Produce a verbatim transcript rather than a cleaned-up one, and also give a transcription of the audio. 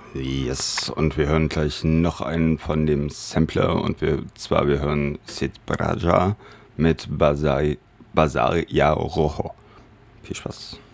Yes, und wir hören gleich noch einen von dem Sampler und wir zwar wir hören Sid Braja mit Bazar, Bazar Ya Rojo. Viel Spaß.